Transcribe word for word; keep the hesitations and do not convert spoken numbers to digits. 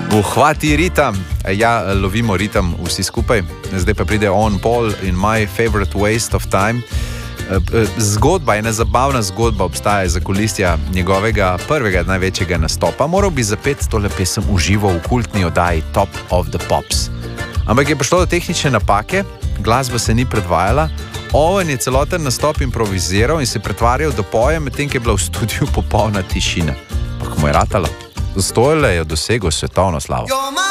Uhvati ritem, ja, lovimo ritem vsi skupaj. Zdaj pa pride On Paul in My Favorite Waste of Time. Zgodba, ena zabavna zgodba obstaja za kulistja njegovega prvega največjega nastopa. Moral bi zapeti tole pesem v živo v kultni oddaji Top of the Pops. Ampak je prišlo do tehnične napake, glasba se ni predvajala, Owen je celoten nastop improviziral in se pretvarjal, da poje, medtem ko je bila v studiu popolna tišina. Pa ko mu je ratalo, Stojle je dosegel svetovno slavo.